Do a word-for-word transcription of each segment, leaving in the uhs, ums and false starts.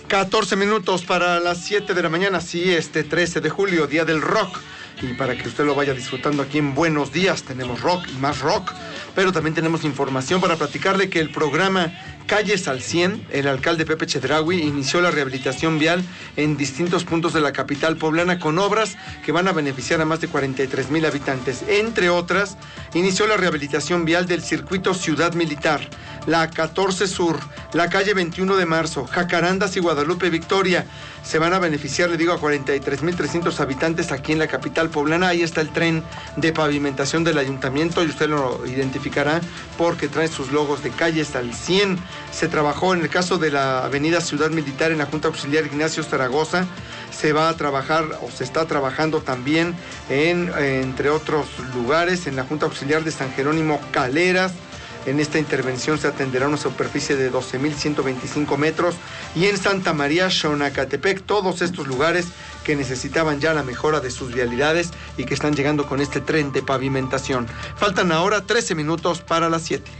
catorce minutos para las siete de la mañana, sí, este trece de julio, Día del Rock. Y para que usted lo vaya disfrutando aquí en Buenos Días, tenemos rock y más rock, pero también tenemos información para platicarle que el programa Calles al cien, el alcalde Pepe Chedraui inició la rehabilitación vial en distintos puntos de la capital poblana con obras que van a beneficiar a más de cuarenta y tres mil habitantes. Entre otras, inició la rehabilitación vial del circuito Ciudad Militar, la catorce Sur, la calle veintiuno de marzo, Jacarandas y Guadalupe Victoria. Se van a beneficiar, le digo, a cuarenta y tres mil trescientos habitantes aquí en la capital poblana. Ahí está el tren de pavimentación del ayuntamiento y usted lo identificará porque trae sus logos de Calles al cien. Se trabajó en el caso de la avenida Ciudad Militar en la Junta Auxiliar Ignacio Zaragoza. Se va a trabajar o se está trabajando también en, entre otros lugares, en la Junta Auxiliar de San Jerónimo Caleras. En esta intervención se atenderá una superficie de doce mil ciento veinticinco metros y en Santa María Xonacatepec, todos estos lugares que necesitaban ya la mejora de sus vialidades y que están llegando con este tren de pavimentación. Faltan ahora trece minutos para las siete.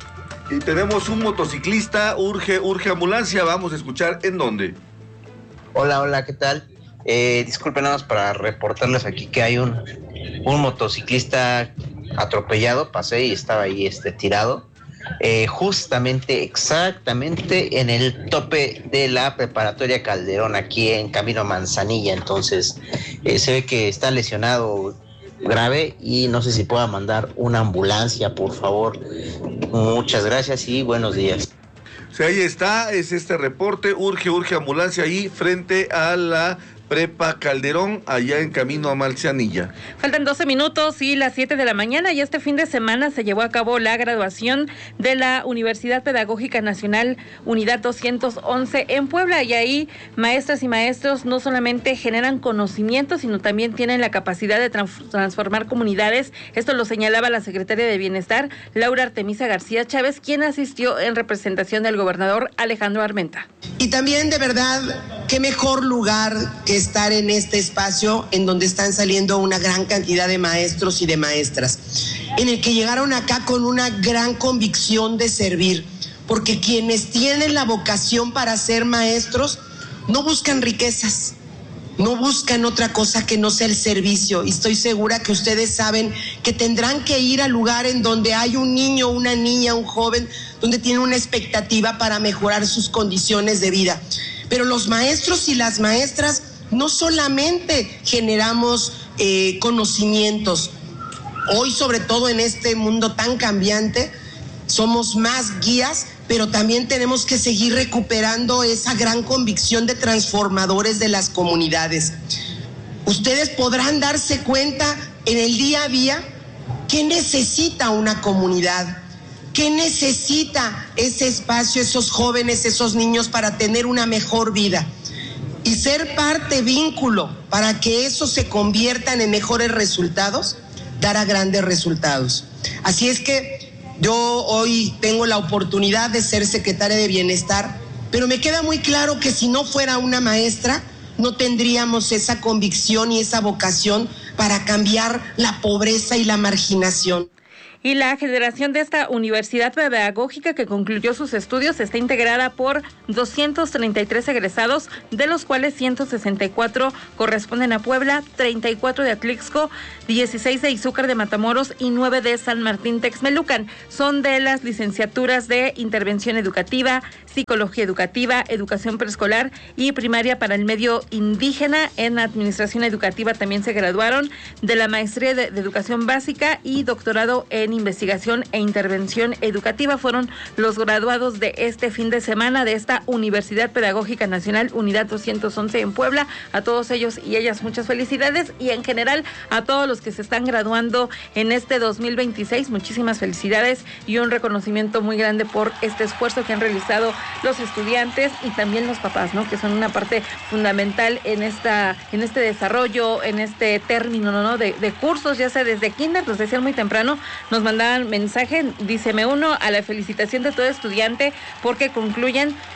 Y tenemos un motociclista, urge, urge ambulancia, vamos a escuchar en dónde. Hola, hola, ¿qué tal? Eh, disculpen nada más para reportarles aquí que hay un, un motociclista atropellado, pasé y estaba ahí este, tirado, eh, justamente, exactamente en el tope de la preparatoria Calderón, aquí en camino a Manzanilla. Entonces, eh, se ve que está lesionado grave y no sé si pueda mandar una ambulancia, por favor. Muchas gracias y buenos días. O sea, ahí está, es este reporte, urge, urge ambulancia ahí frente a la Prepa Calderón, allá en camino a Manzanilla. Faltan doce minutos y las siete de la mañana, y este fin de semana se llevó a cabo la graduación de la Universidad Pedagógica Nacional Unidad doscientos once en Puebla, y ahí maestras y maestros no solamente generan conocimiento, sino también tienen la capacidad de trans- transformar comunidades. Esto lo señalaba la secretaria de Bienestar, Laura Artemisa García Chávez, quien asistió en representación del gobernador Alejandro Armenta. Y también, de verdad, qué mejor lugar que estar en este espacio en donde están saliendo una gran cantidad de maestros y de maestras, en el que llegaron acá con una gran convicción de servir, porque quienes tienen la vocación para ser maestros no buscan riquezas, no buscan otra cosa que no sea el servicio, y estoy segura que ustedes saben que tendrán que ir al lugar en donde hay un niño, una niña, un joven, donde tiene una expectativa para mejorar sus condiciones de vida. Pero los maestros y las maestras no solamente generamos eh, conocimientos, hoy sobre todo en este mundo tan cambiante, somos más guías, pero también tenemos que seguir recuperando esa gran convicción de transformadores de las comunidades. Ustedes podrán darse cuenta en el día a día qué necesita una comunidad, qué necesita ese espacio, esos jóvenes, esos niños para tener una mejor vida. Y ser parte, vínculo, para que eso se conviertan en mejores resultados, dará grandes resultados. Así es que yo hoy tengo la oportunidad de ser secretaria de Bienestar, pero me queda muy claro que si no fuera una maestra, no tendríamos esa convicción y esa vocación para cambiar la pobreza y la marginación. Y la generación de esta universidad pedagógica que concluyó sus estudios está integrada por doscientos treinta y tres egresados, de los cuales ciento sesenta y cuatro corresponden a Puebla, treinta y cuatro de Atlixco, dieciséis de Izúcar de Matamoros y nueve de San Martín Texmelucan. Son de las licenciaturas de Intervención Educativa, Psicología Educativa, Educación Preescolar y Primaria para el Medio Indígena. En Administración Educativa también se graduaron de la Maestría de, de Educación Básica y Doctorado en Investigación e Intervención Educativa. Fueron los graduados de este fin de semana de esta Universidad Pedagógica Nacional Unidad doscientos once en Puebla. A todos ellos y ellas muchas felicidades, y en general a todos los que se están graduando en este dos mil veintiséis, muchísimas felicidades y un reconocimiento muy grande por este esfuerzo que han realizado los estudiantes y también los papás, ¿no? Que son una parte fundamental en esta, en este desarrollo, en este término, ¿no? De, de cursos, ya sea desde kinder, los decían muy temprano, nos mandaban mensaje, dice: me uno a la felicitación de todo estudiante porque concluyen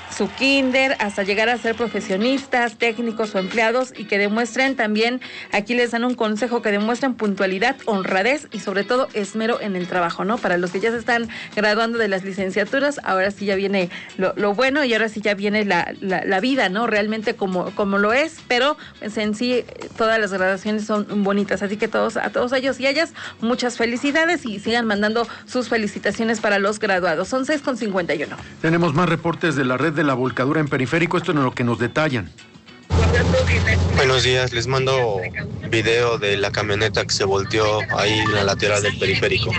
su kinder, hasta llegar a ser profesionistas, técnicos o empleados, y que demuestren también, aquí les dan un consejo, que demuestren puntualidad, honradez y sobre todo esmero en el trabajo, ¿no? Para los que ya se están graduando de las licenciaturas, ahora sí ya viene lo, lo bueno y ahora sí ya viene la, la, la vida, ¿no? Realmente como, como lo es, pero pues en sí todas las graduaciones son bonitas, así que todos, a todos ellos y ellas, muchas felicidades y sigan mandando sus felicitaciones para los graduados. Son seis con cincuenta y uno. Tenemos más reportes de la red de la volcadura en Periférico, esto es lo que nos detallan. Buenos días, les mando video de la camioneta que se volteó ahí en la lateral del Periférico.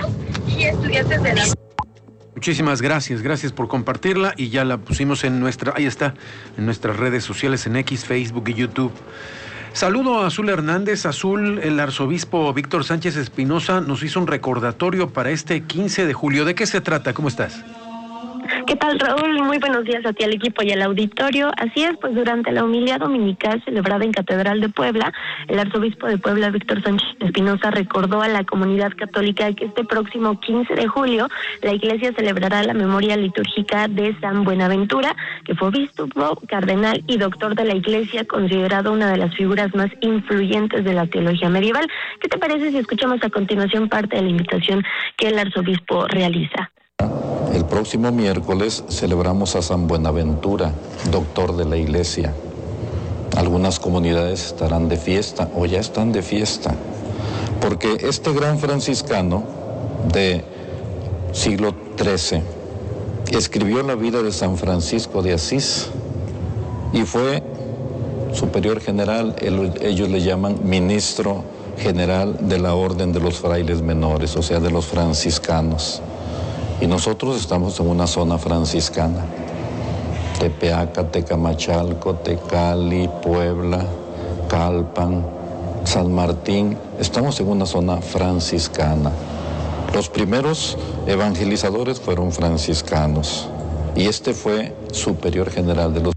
Muchísimas gracias, gracias por compartirla y ya la pusimos en nuestra, ahí está, en nuestras redes sociales, en X, Facebook y YouTube. Saludo a Azul Hernández. Azul, el arzobispo Víctor Sánchez Espinosa nos hizo un recordatorio para este quince de julio. ¿De qué se trata? ¿Cómo estás? ¿Qué tal, Raúl? Muy buenos días a ti, al equipo y al auditorio. Así es, pues durante la homilía dominical celebrada en Catedral de Puebla, el arzobispo de Puebla, Víctor Sánchez Espinosa, recordó a la comunidad católica que este próximo quince de julio la Iglesia celebrará la memoria litúrgica de San Buenaventura, que fue obispo, cardenal y doctor de la Iglesia, considerado una de las figuras más influyentes de la teología medieval. ¿Qué te parece si escuchamos a continuación parte de la invitación que el arzobispo realiza? El próximo miércoles celebramos a San Buenaventura, doctor de la Iglesia. Algunas comunidades estarán de fiesta o ya están de fiesta, porque este gran franciscano de siglo trece escribió la vida de San Francisco de Asís y fue superior general, ellos le llaman ministro general de la Orden de los Frailes Menores, o sea, de los franciscanos. Y nosotros estamos en una zona franciscana. Tepeaca, Tecamachalco, Tecali, Puebla, Calpan, San Martín. Estamos en una zona franciscana. Los primeros evangelizadores fueron franciscanos. Y este fue superior general de los...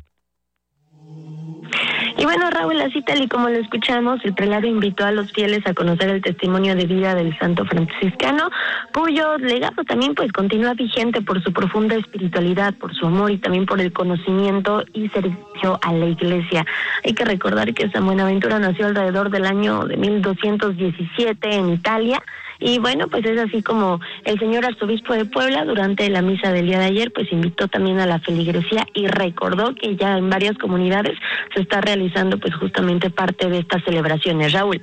Y bueno, Raúl, así tal y como lo escuchamos, el prelado invitó a los fieles a conocer el testimonio de vida del santo franciscano, cuyo legado también pues continúa vigente por su profunda espiritualidad, por su amor y también por el conocimiento y servicio a la Iglesia. Hay que recordar que San Buenaventura nació alrededor del año de mil doscientos diecisiete en Italia. Y bueno, pues es así como el señor arzobispo de Puebla, durante la misa del día de ayer, pues invitó también a la feligresía y recordó que ya en varias comunidades se está realizando pues justamente parte de estas celebraciones. Raúl.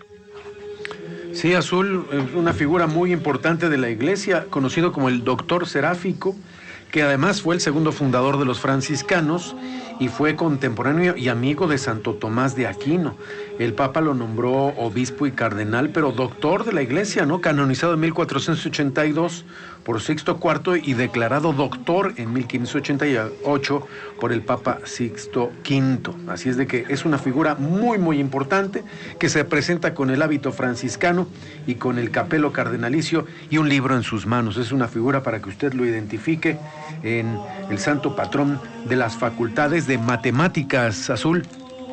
Sí, Azul es una figura muy importante de la Iglesia, conocido como el doctor seráfico, que además fue el segundo fundador de los franciscanos y fue contemporáneo y amigo de Santo Tomás de Aquino. El Papa lo nombró obispo y cardenal, pero doctor de la Iglesia, ¿no? Canonizado en mil cuatrocientos ochenta y dos por Sixto cuarto y declarado doctor en mil quinientos ochenta y ocho por el Papa Sixto quinto. Así es de que es una figura muy, muy importante que se presenta con el hábito franciscano y con el capelo cardenalicio y un libro en sus manos. Es una figura para que usted lo identifique en el santo patrón de las facultades de matemáticas, Azul.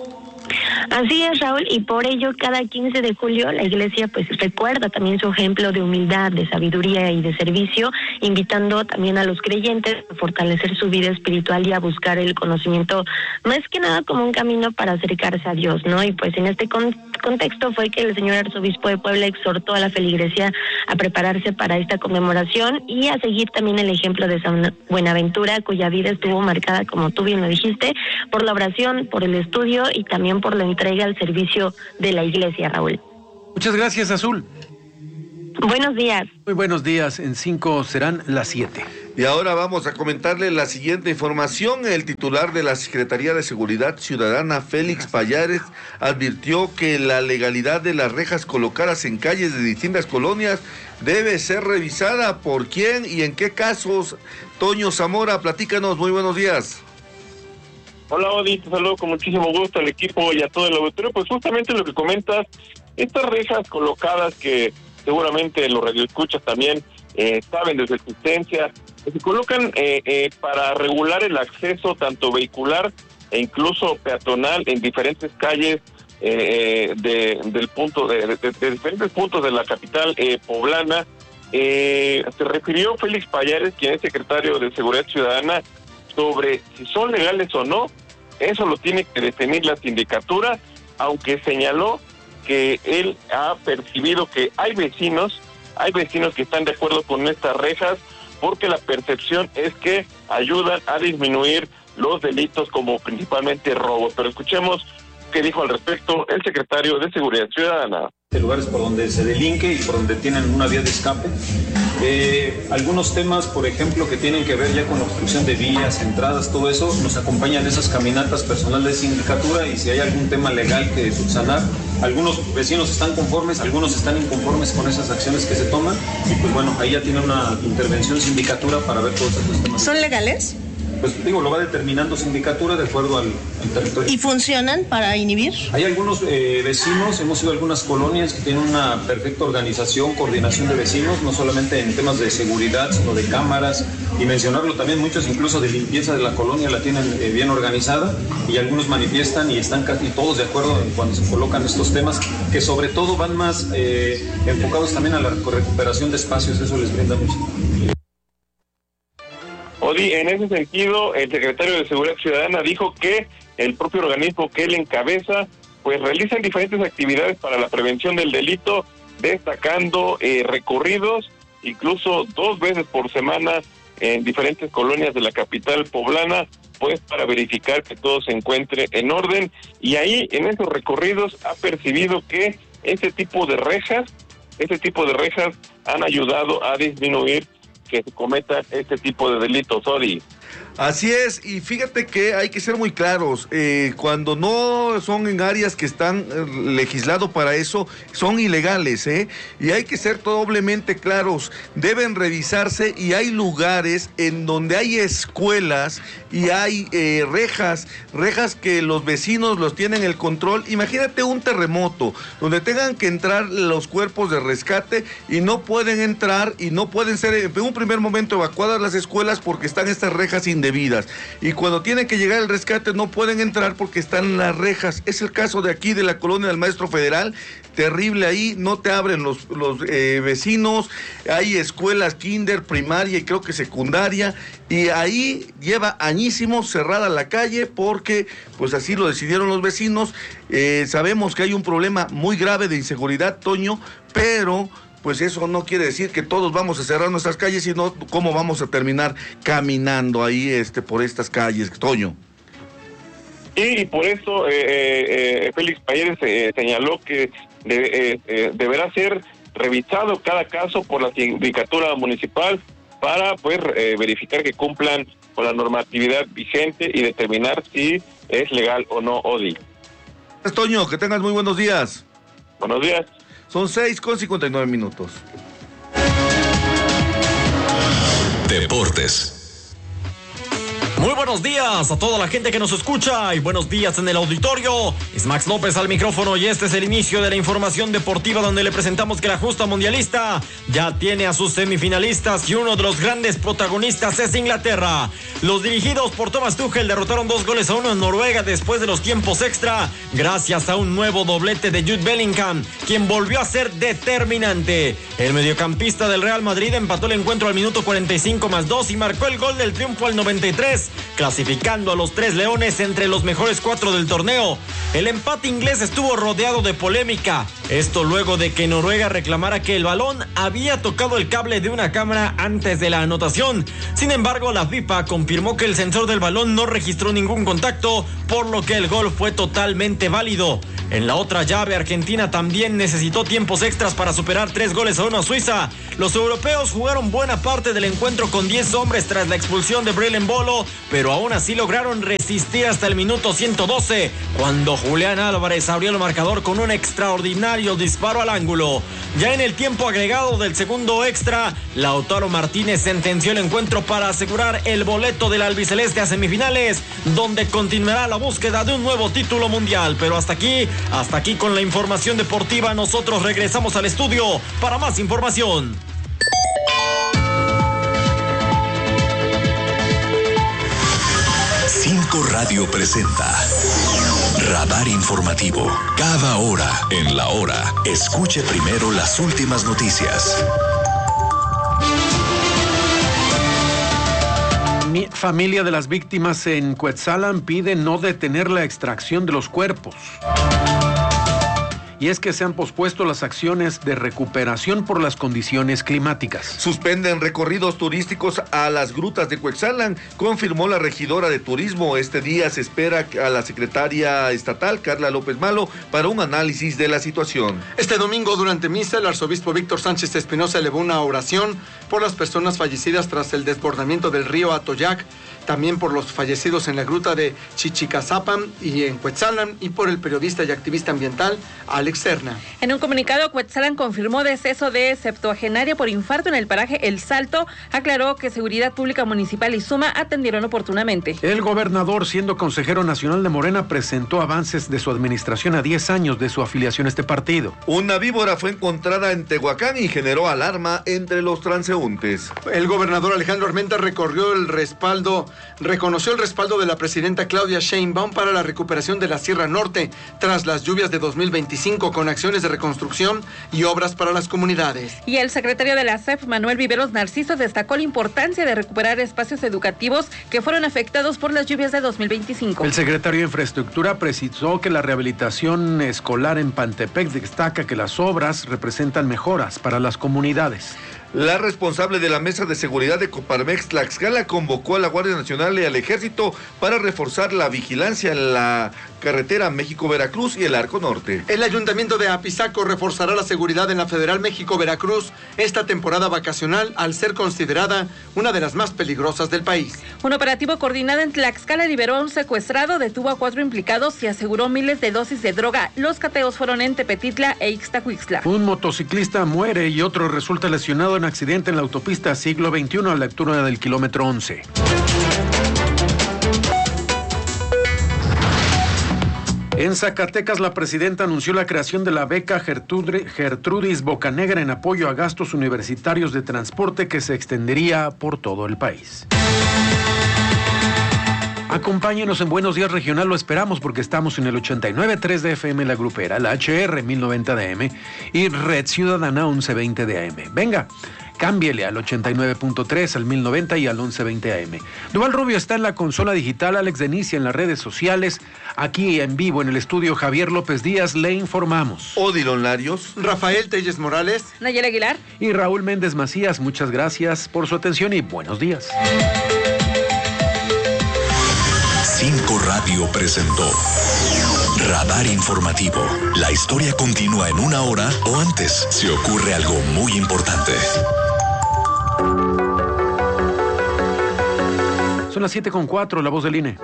Así es, Raúl, y por ello cada quince de julio la Iglesia pues recuerda también su ejemplo de humildad, de sabiduría y de servicio, invitando también a los creyentes a fortalecer su vida espiritual y a buscar el conocimiento, más que nada como un camino para acercarse a Dios, ¿no? Y pues en este con- contexto fue que el señor arzobispo de Puebla exhortó a la feligresía a prepararse para esta conmemoración y a seguir también el ejemplo de San Buenaventura, cuya vida estuvo marcada, como tú bien lo dijiste, por la oración, por el estudio y también por la entrega al servicio de la Iglesia, Raúl. Muchas gracias, Azul. Buenos días. Muy buenos días. En cinco serán las siete. Y ahora vamos a comentarle la siguiente información. El titular de la Secretaría de Seguridad Ciudadana, Félix Payares, advirtió que la legalidad de las rejas colocadas en calles de distintas colonias debe ser revisada. ¿Por quién y en qué casos? Toño Zamora, platícanos. Muy buenos días. Hola, Odi, te saludo con muchísimo gusto al equipo y a todo el auditorio. Pues justamente lo que comentas, estas rejas colocadas que seguramente los radioescuchas también eh, saben de su existencia, se colocan eh, eh, para regular el acceso tanto vehicular e incluso peatonal en diferentes calles eh, de, del punto de, de, de diferentes puntos de la capital eh, poblana. Eh, se refirió Félix Payares, quien es secretario de Seguridad Ciudadana, sobre si son legales o no, eso lo tiene que definir la sindicatura, aunque señaló que él ha percibido que hay vecinos, hay vecinos que están de acuerdo con estas rejas, porque la percepción es que ayudan a disminuir los delitos como principalmente robo. Pero escuchemos qué dijo al respecto el secretario de Seguridad Ciudadana. Lugares por donde se delinque y por donde tienen una vía de escape. Eh, algunos temas, por ejemplo, que tienen que ver ya con obstrucción de vías, entradas, todo eso, nos acompañan esas caminatas personal de sindicatura, y si hay algún tema legal que subsanar, algunos vecinos están conformes, algunos están inconformes con esas acciones que se toman, y pues bueno, ahí ya tiene una intervención sindicatura para ver todos estos temas. ¿Son legales? Pues digo, lo va determinando sindicatura de acuerdo al, al territorio. ¿Y funcionan para inhibir? Hay algunos eh, vecinos, hemos ido a algunas colonias que tienen una perfecta organización, coordinación de vecinos, no solamente en temas de seguridad, sino de cámaras, y mencionarlo también, muchos incluso de limpieza de la colonia la tienen eh, bien organizada, y algunos manifiestan y están casi todos de acuerdo en cuando se colocan estos temas, que sobre todo van más eh, enfocados también a la recuperación de espacios, eso les brinda mucho. Odi, en ese sentido, el secretario de Seguridad Ciudadana dijo que el propio organismo que él encabeza, pues realizan diferentes actividades para la prevención del delito, destacando eh, recorridos, incluso dos veces por semana en diferentes colonias de la capital poblana, pues para verificar que todo se encuentre en orden. Y ahí, en esos recorridos, ha percibido que este tipo de rejas, este tipo de rejas han ayudado a disminuir que se cometan este tipo de delitos, Odi. Así es, y fíjate que hay que ser muy claros, eh, cuando no son en áreas que están eh, legislado para eso, son ilegales, ¿eh? Y hay que ser doblemente claros, deben revisarse, y hay lugares en donde hay escuelas y hay eh, rejas, rejas que los vecinos los tienen el control. Imagínate un terremoto, donde tengan que entrar los cuerpos de rescate y no pueden entrar y no pueden ser en un primer momento evacuadas las escuelas porque están estas rejas indebidas. Y cuando tiene que llegar el rescate no pueden entrar porque están las rejas. Es el caso de aquí de la colonia del Maestro Federal, terrible ahí, no te abren los, los eh, vecinos, hay escuelas kinder, primaria y creo que secundaria, y ahí lleva añísimos cerrada la calle porque pues así lo decidieron los vecinos. Eh, sabemos que hay un problema muy grave de inseguridad, Toño, pero pues eso no quiere decir que todos vamos a cerrar nuestras calles, sino cómo vamos a terminar caminando ahí este por estas calles, Toño. Y por eso eh, eh, Félix Payares eh, señaló que de, eh, eh, deberá ser revisado cada caso por la sindicatura municipal para pues eh, verificar que cumplan con la normatividad vigente y determinar si es legal o no, Odi. Gracias, Toño, que tengas muy buenos días. Buenos días. Son seis con cincuenta y nueve minutos. Deportes. Muy buenos días a toda la gente que nos escucha y buenos días en el auditorio. Es Max López al micrófono y este es el inicio de la información deportiva donde le presentamos que la justa mundialista ya tiene a sus semifinalistas y uno de los grandes protagonistas es Inglaterra. Los dirigidos por Thomas Tuchel derrotaron dos goles a uno en Noruega después de los tiempos extra gracias a un nuevo doblete de Jude Bellingham, quien volvió a ser determinante. El mediocampista del Real Madrid empató el encuentro al minuto cuarenta y cinco más dos y marcó el gol del triunfo al noventa y tres. Clasificando a los tres leones entre los mejores cuatro del torneo. El empate inglés estuvo rodeado de polémica. Esto luego de que Noruega reclamara que el balón había tocado el cable de una cámara antes de la anotación. Sin embargo, la FIFA confirmó que el sensor del balón no registró ningún contacto, por lo que el gol fue totalmente válido. En la otra llave, Argentina también necesitó tiempos extras para superar tres goles a uno a Suiza. Los europeos jugaron buena parte del encuentro con diez hombres tras la expulsión de Breel Embolo, pero aún así lograron resistir hasta el minuto ciento doce, cuando Julián Álvarez abrió el marcador con un extraordinario disparo al ángulo. Ya en el tiempo agregado del segundo extra, Lautaro Martínez sentenció el encuentro para asegurar el boleto del albiceleste a semifinales, donde continuará la búsqueda de un nuevo título mundial. Pero hasta aquí, hasta aquí con la información deportiva. Nosotros regresamos al estudio para más información. Cinco Radio presenta Radar Informativo. Cada hora en la hora, escuche primero las últimas noticias. Familia de las víctimas en Cuetzalan pide no detener la extracción de los cuerpos. Y es que se han pospuesto las acciones de recuperación por las condiciones climáticas. Suspenden recorridos turísticos a las grutas de Cuetzalan, confirmó la regidora de turismo. Este día se espera a la secretaria estatal, Carla López Malo, para un análisis de la situación. Este domingo, durante misa, el arzobispo Víctor Sánchez Espinosa elevó una oración por las personas fallecidas tras el desbordamiento del río Atoyac, también por los fallecidos en la gruta de Chichicazapan y en Cuetzalan, y por el periodista y activista ambiental Alex Serna. En un comunicado, Cuetzalan confirmó deceso de septuagenaria por infarto en el paraje El Salto. Aclaró que Seguridad Pública Municipal y Suma atendieron oportunamente. El gobernador, siendo consejero nacional de Morena, presentó avances de su administración a diez años de su afiliación a este partido. Una víbora fue encontrada en Tehuacán y generó alarma entre los transeúntes. El gobernador Alejandro Armenta recorrió el respaldo reconoció el respaldo de la presidenta Claudia Sheinbaum para la recuperación de la Sierra Norte tras las lluvias de dos mil veinticinco, con acciones de reconstrucción y obras para las comunidades. Y el secretario de la S E P, Manuel Viveros Narciso, destacó la importancia de recuperar espacios educativos que fueron afectados por las lluvias de dos mil veinticinco. El secretario de Infraestructura precisó que la rehabilitación escolar en Pantepec destaca que las obras representan mejoras para las comunidades. La responsable de la Mesa de Seguridad de Coparmex Tlaxcala convocó a la Guardia Nacional y al Ejército para reforzar la vigilancia en la carretera México-Veracruz y el Arco Norte. El Ayuntamiento de Apizaco reforzará la seguridad en la Federal México-Veracruz esta temporada vacacional, al ser considerada una de las más peligrosas del país. Un operativo coordinado en Tlaxcala liberó a un secuestrado, detuvo a cuatro implicados y aseguró miles de dosis de droga. Los cateos fueron en Tepetitla e Ixtacuixtla. Un motociclista muere y otro resulta lesionado en accidente en la autopista Siglo veintiuno a la altura del kilómetro once. En Zacatecas, la presidenta anunció la creación de la beca Gertrudis Bocanegra en apoyo a gastos universitarios de transporte que se extendería por todo el país. Acompáñenos en Buenos Días Regional, lo esperamos porque estamos en el ochenta y nueve punto tres de F M La Grupera, la H R mil noventa de A M y Red Ciudadana once veinte de A M. Venga, cámbiele al ochenta y nueve punto tres, al mil noventa y al once veinte A M. Duval Rubio está en la consola digital, Alex Denicia en las redes sociales. Aquí en vivo en el estudio Javier López Díaz le informamos. Odilon Larios, Rafael Telles Morales, Nayela Aguilar y Raúl Méndez Macías. Muchas gracias por su atención y buenos días. Cinco Radio presentó Radar Informativo. La historia continúa en una hora o antes si ocurre algo muy importante. Son las siete con cuatro, la voz del I N E.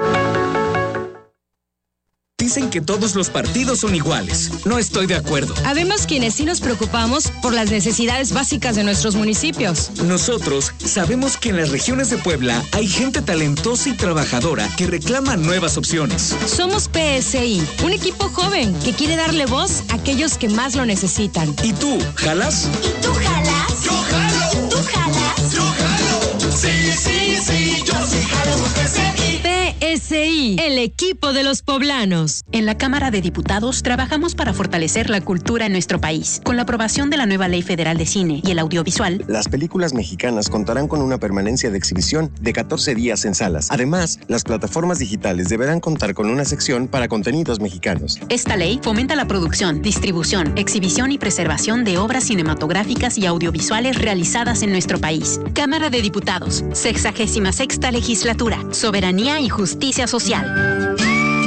Dicen que todos los partidos son iguales. No estoy de acuerdo. Habemos quienes sí nos preocupamos por las necesidades básicas de nuestros municipios. Nosotros sabemos que en las regiones de Puebla hay gente talentosa y trabajadora que reclama nuevas opciones. Somos P S I, un equipo joven que quiere darle voz a aquellos que más lo necesitan. ¿Y tú, jalas? ¿Y tú jalas? Yo jalo. ¿Tú jalas? Yo jalo. Sí, sí, sí, yo sí jalo. P S I. P S I, el equipo de los poblanos. En la Cámara de Diputados trabajamos para fortalecer la cultura en nuestro país. Con la aprobación de la nueva Ley Federal de Cine y el Audiovisual, las películas mexicanas contarán con una permanencia de exhibición de catorce días en salas. Además, las plataformas digitales deberán contar con una sección para contenidos mexicanos. Esta ley fomenta la producción, distribución, exhibición y preservación de obras cinematográficas y audiovisuales realizadas en nuestro país. Cámara de Diputados, sexagésima sexta legislatura, soberanía y justicia social.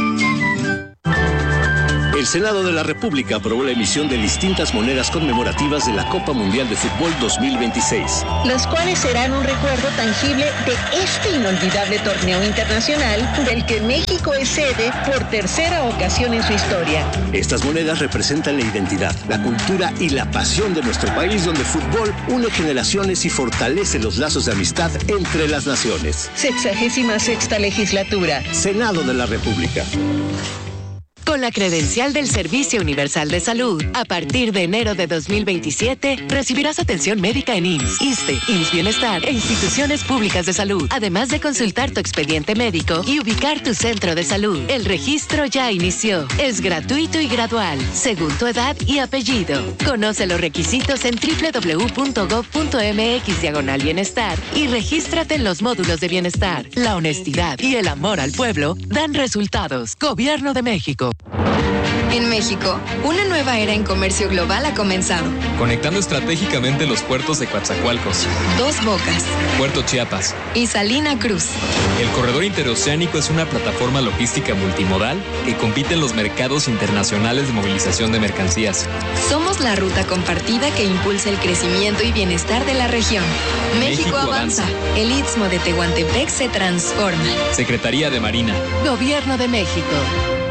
El Senado de la República aprobó la emisión de distintas monedas conmemorativas de la Copa Mundial de Fútbol dos mil veintiséis. Las cuales serán un recuerdo tangible de este inolvidable torneo internacional del que México es sede por tercera ocasión en su historia. Estas monedas representan la identidad, la cultura y la pasión de nuestro país, donde el fútbol une generaciones y fortalece los lazos de amistad entre las naciones. Sexagésima sexta legislatura. Senado de la República. Con la credencial del Servicio Universal de Salud, a partir de enero de dos mil veintisiete, recibirás atención médica en I M S S, ISSSTE, I M S S Bienestar e instituciones públicas de salud, además de consultar tu expediente médico y ubicar tu centro de salud. El registro ya inició. Es gratuito y gradual, según tu edad y apellido. Conoce los requisitos en doble u doble u doble u punto gob punto eme equis diagonal bienestar y regístrate en los módulos de bienestar. La honestidad y el amor al pueblo dan resultados. Gobierno de México. En México, una nueva era en comercio global ha comenzado. Conectando estratégicamente los puertos de Coatzacoalcos, Dos Bocas Puerto Chiapas y Salina Cruz. El corredor interoceánico es una plataforma logística multimodal que compite en los mercados internacionales de movilización de mercancías. Somos la ruta compartida que impulsa el crecimiento y bienestar de la región. México, México avanza. avanza. El Istmo de Tehuantepec se transforma. Secretaría de Marina. Gobierno de México.